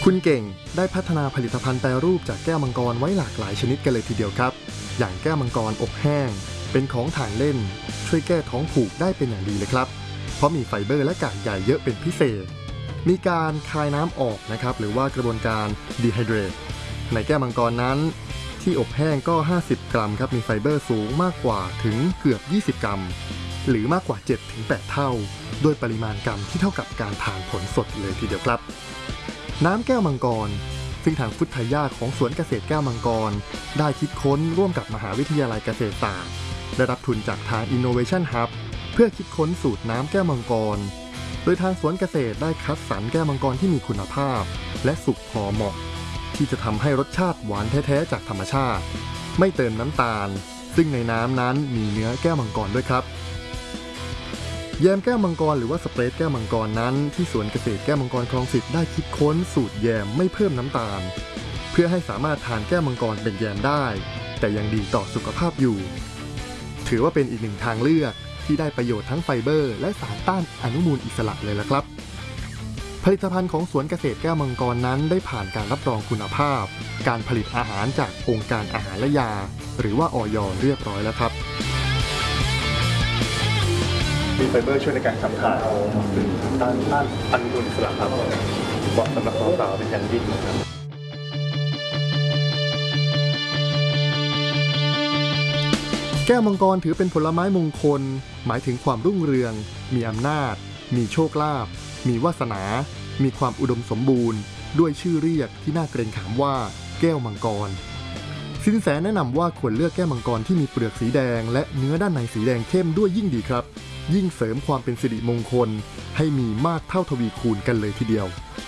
คุณเก่งได้พัฒนาผลิตภัณฑ์แปรรูปจากแก้วมังกรไว้หลากหลายชนิดกันเลยทีเดียวครับอย่างแก้วมังกรอบแห้งเป็นของทานเล่นช่วยแก้ท้องผูกได้เป็นอย่างดีเลยครับเพราะมีไฟเบอร์และกากใยเยอะเป็นพิเศษมีการคายน้ำออกนะครับหรือว่ากระบวนการดีไฮเดรตในแก้วมังกรนั้นที่อบแห้งก็50กรัมครับมีไฟเบอร์สูงมากกว่าถึงเกือบ20กรัมหรือมากกว่า 7-8 เท่าโดยปริมาณกรัมที่เท่ากับการทานผลสดเลยทีเดียวครับน้ำแก้วมังกรซึ่งทางฟุตไทยาของสวนเกษตรแก้วมังกรได้คิดค้นร่วมกับมหาวิทยาลัยเกษตรศาสตร์ได้รับทุนจากทาง Innovation Hub เพื่อคิดค้นสูตรน้ำแก้วมังกรโดยทางสวนเกษตรได้คัดสรรแก้วมังกรที่มีคุณภาพและสุกพอเหมาะที่จะทำให้รสชาติหวานแท้ๆจากธรรมชาติไม่เติมน้ำตาลซึ่งในน้ำนั้นมีเนื้อแก้วมังกรด้วยครับแยมแก้วมังกรหรือว่าสเปรดแก้วมังกรนั้นที่สวนเกษตรแก้วมังกรคลอง10ได้คิดค้นสูตรแยมไม่เพิ่มน้ำตาลเพื่อให้สามารถทานแก้วมังกรเป็นแยมได้แต่ยังดีต่อสุขภาพอยู่ถือว่าเป็นอีกหนึ่งทางเลือกที่ได้ประโยชน์ทั้งไฟเบอร์และสารต้านอนุมูลอิสระเลยล่ะครับผลิตภัณฑ์ของสวนเกษตรแก้วมังกรนั้นได้ผ่านการรับรองคุณภาพการผลิตอาหารจากองค์การอาหารและยาหรือว่าอย.เรียบร้อยแล้วครับมีไฟเบอร์ช่วยในการขับถ่ายต้านอนุมูลอิสระครับเหมาะสำหรับสาวๆเป็นอย่างยิ่งนะครับแก้วมังกรถือเป็นผลไม้มงคลหมายถึงความรุ่งเรืองมีอำนาจมีโชคลาภมีวาสนามีความอุดมสมบูรณ์ด้วยชื่อเรียกที่น่าเกรงขามว่าแก้วมังกรสินแสแนะนำว่าควรเลือกแก้วมังกรที่มีเปลือกสีแดงและเนื้อด้านในสีแดงเข้มด้วยยิ่งดีครับยิ่งเสริมความเป็นสิริมงคลให้มีมากเท่าทวีคูณกันเลยทีเดียว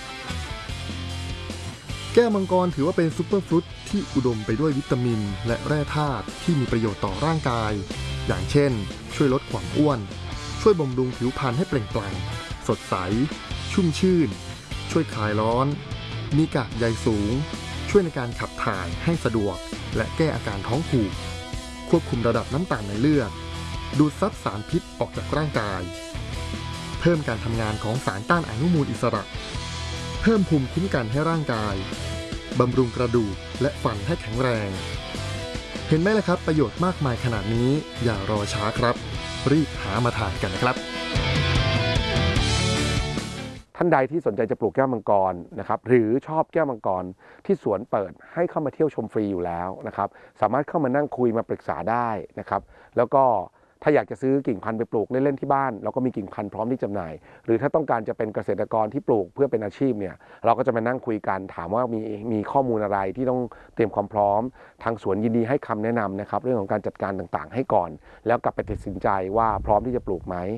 แก้วมังกรถือว่าเป็นซุปเปอร์ฟรุตที่อุดมไปด้วยวิตามินและแร่ธาตุที่มีประโยชน์ต่อร่างกายอย่างเช่นช่วยลดความอ้วนช่วยบำรุงผิวพรรณให้เปล่งปลั่งสดใสชุ่มชื่นช่วยคลายร้อนมีกากใยสูงช่วยในการขับถ่ายให้สะดวกและแก้อาการท้องผูกควบคุมระดับน้ำตาลในเลือดดูดซับสารพิษออกจากร่างกายเพิ่มการทำงานของสารต้านอนุมูลอิสระเพิ่มภูมิคุ้มกันให้ร่างกายบำรุงกระดูกและฟันให้แข็งแรงเห็นไหมล่ะครับประโยชน์มากมายขนาดนี้อย่ารอช้าครับรีบหามาทานกันนะครับท่านใดที่สนใจจะปลูกแก้วมังกรนะครับหรือชอบแก้วมังกรที่สวนเปิดให้เข้ามาเที่ยวชมฟรีอยู่แล้วนะครับสามารถเข้ามานั่งคุยมาปรึกษาได้นะครับแล้วก็ถ้าอยากจะซื้อกิ่งพันธุ์ไปปลูกเล่นๆที่บ้านเราก็มีกิ่งพันธุ์พร้อมที่จำหน่ายหรือถ้าต้องการจะเป็นเกษตรกรที่ปลูกเพื่อเป็นอาชีพเนี่ยเราก็จะมานั่งคุยกันถามว่ามีข้อมูลอะไรที่ต้องเตรียมความพร้อมทางสวนยินดีให้คำแนะนำนะครับเรื่องของการจัดการต่างๆให้ก่อนแล้วกลับไปตัดสินใจว่าพร้อมที่จะปลูกไหม